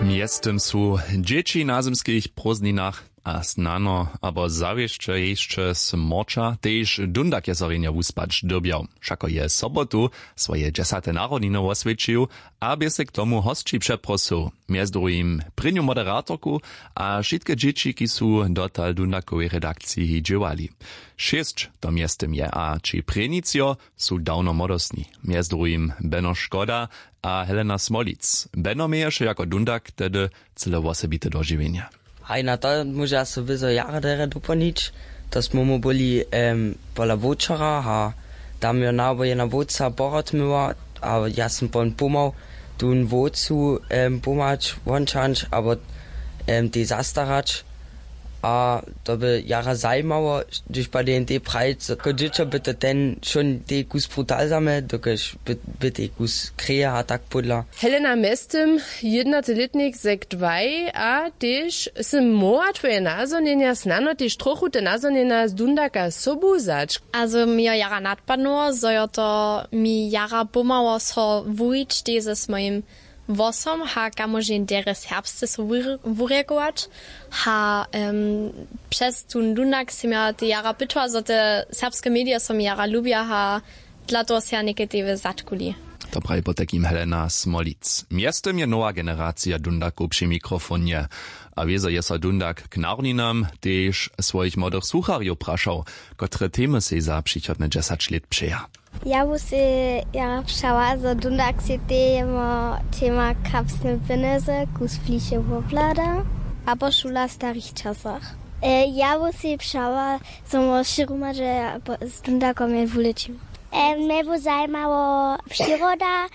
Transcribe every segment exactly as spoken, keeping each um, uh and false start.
Jestem su dzieci na zimskich prózdninach a snano, abo zawieście jeszcze z mocza też dundak je zorenia wuspać dobiał. Wszako je sobotu swoje dziesiąte narodziny oswiecił, aby se k tomu hostči przeprosił. Między drugim prynju moderatorku a wszystkie dzieci, ki su dotal dundakowej redakcji dziewali. Sześć to miestem je, a či prenicio su dawno modosni. Między drugim Beno Škoda a Helena Smolic. Beno mieješe jako dundak tedy cele osobite dožiwienia. Hej, na to może ja sobie za jara dere doponić. To smo byli um, pola vouchera, a tam ja nabo jedna voucha borat myła, a ja sam pon pomał, tu un vouchu um, pomać, wączanć, aber um, die zastarać. A to by jara zajmało, gdyż bei den die Preis, kodzieczo by to ten schon die gus brutal same, dokeż by, by die gus krea a tak podla. Helena Mestem, jedenatoletnik sek dwaj, a też se moa twoje nazonienia snano też trochu te nazonienia z dundaka sobu zać. Also mir jara nadpano, so ja to mi jara pomało so wujć, diese z moim wosom, ha kamożen deres herbstes so wuregować, ha um, przez tun dundak si ja te jara pytła, so te serbskie media som jara lubia, ha dla to się niekiedywe zatkuli. To prawie po takim Helena Smolic. Miestem je nowa generacja dundaków przy mikrofonie. A wiezo je so dundak k narninam też swoich młodych słuchariów praszał, które temy se za przychodne dziesięć lat przeja. Ja musi ja przała za dundak se tema tema kapsne peneze, kus fliche woblada, aber szula starych czasach. E, ja musi przała za mo sziruma, że z dundakom je wulecim. E, mnie by zajmało przyroda,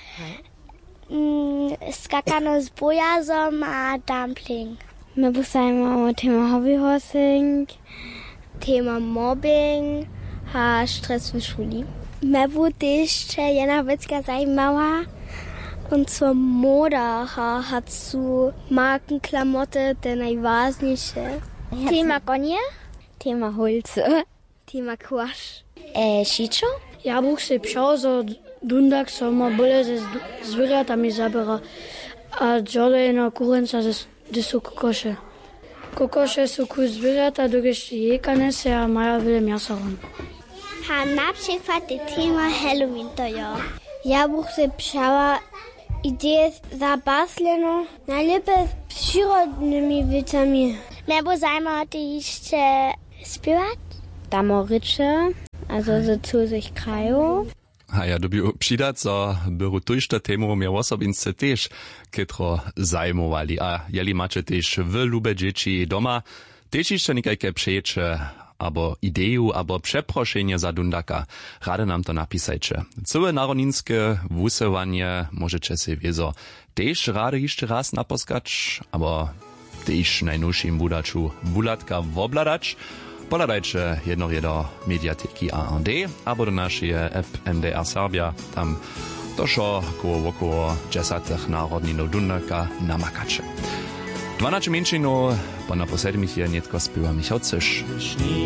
mm, skakano z bojazom a dumpling. Mnie by zajmało tema hobbyhorsing, tema mobbing, a stres w szuli. Mnie by też jedna wiecka zajmała, und zwar Moda, ha, hat zu Markenklamotte, te najważniejsze. Tema konie, tema holce, tema kłasz. E, Siczo? Ja bych si přál za dundak, co má byle ze zvířatami zabera a džole na kurence, kde jsou kokoše. Kokoše jsou kus zvířata, dokud jekane se a mají vele měsa. Ha, na przykład tema Halloween to jo. Ja bych si přála ideje za basleno, najlepiej z przyrodnymi věcami. Mnie by zajímalo ty jeszcze śpiewać? Damorycze. Also so zu sich kraju. A ja dobił przydać, so były tujšte temu mnie osobince też kitro zajmowali. A jeli macie też w lube dzieci doma, też jeszcze niekajkie przejecze, abo ideju, abo przeproszenie za dundaka. Rade nam to napisajcie. Całe narodninskie wusewanie możecie się wiezo też rade jeszcze raz naposkać, abo też najnowszym budaczu wulatka wobladać. Poladajcie jedno do mediateki A R D, albo do naszej F M D R Serbia, tam došlo koło około dziesięć narodninów dundaka namakacze. dwanaście minut, po naposledy mi je nietko spiewa Michał Cysz.